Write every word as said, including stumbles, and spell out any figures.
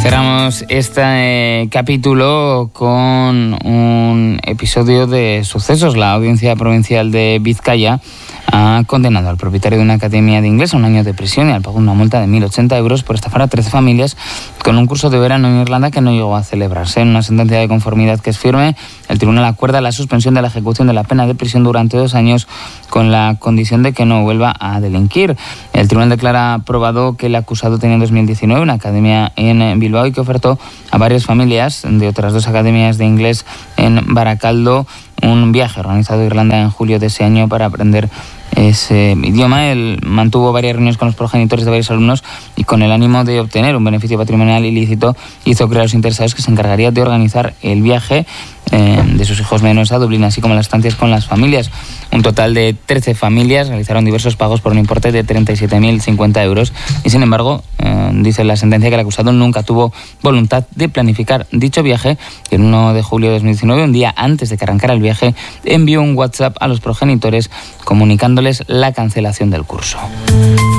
Cerramos este eh, capítulo con un episodio de sucesos. La Audiencia Provincial de Vizcaya ha condenado al propietario de una academia de inglés a un año de prisión y al pago de una multa de mil ochenta euros por estafar a trece familias con un curso de verano en Irlanda que no llegó a celebrarse. En una sentencia de conformidad que es firme, el tribunal acuerda la suspensión de la ejecución de la pena de prisión durante dos años con la condición de que no vuelva a delinquir. El tribunal declara probado que el acusado tenía en dos mil diecinueve una academia en Bilbao y que ofertó a varias familias de otras dos academias de inglés en Baracaldo un viaje organizado a Irlanda en julio de ese año para aprender ese idioma. Él mantuvo varias reuniones con los progenitores de varios alumnos y con el ánimo de obtener un beneficio patrimonial ilícito hizo creer a los interesados que se encargaría de organizar el viaje eh, de sus hijos menores a Dublín, así como las estancias con las familias. Un total de trece familias realizaron diversos pagos por un importe de treinta y siete mil cincuenta euros y, sin embargo, eh, dice la sentencia que el acusado nunca tuvo voluntad de planificar dicho viaje y el uno de julio de dos mil diecinueve, un día antes de que arrancara el viaje, envió un WhatsApp a los progenitores comunicándoles la cancelación del curso.